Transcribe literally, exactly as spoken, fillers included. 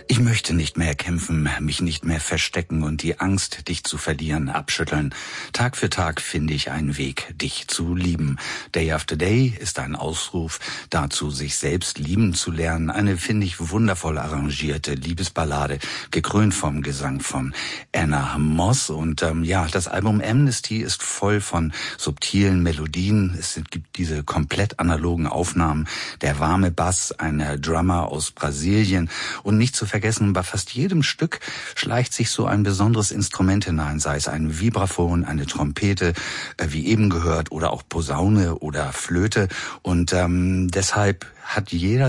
Ich möchte nicht mehr kämpfen, mich nicht mehr verstecken und die Angst, dich zu verlieren, abschütteln. Tag für Tag finde ich einen Weg, dich zu lieben. Day After Day ist ein Ausruf dazu, sich selbst lieben zu lernen. Eine, finde ich, wundervoll arrangierte Liebesballade, gekrönt vom Gesang von Anna Moss. Und ähm, ja, das Album Amnesty ist voll von subtilen Melodien. Es gibt diese komplett analogen Aufnahmen. Der warme Bass, ein Drummer aus Brasilien. Und nicht zu vergessen, bei fast jedem Stück schleicht sich so ein besonderes Instrument hinein, sei es ein Vibraphon, eine Trompete, äh, wie eben gehört, oder auch Posaune oder Flöte. Und ähm, deshalb hat jeder